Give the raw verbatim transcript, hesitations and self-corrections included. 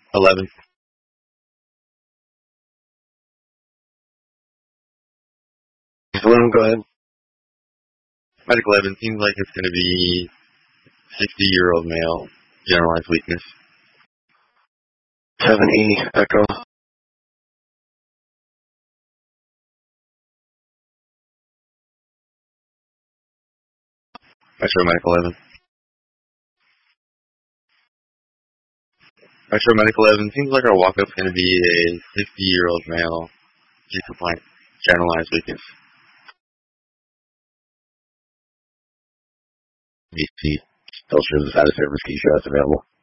eleven. Slim, go ahead. Medical evidence seems like it's going to be sixty-year-old male, generalized weakness. seven E, Echo. Metro Medical eleven. Metro Medical eleven seems like our walk-up's going to be a sixty-year-old male, G compliant, generalized weakness. B C still shows out of service key shots available.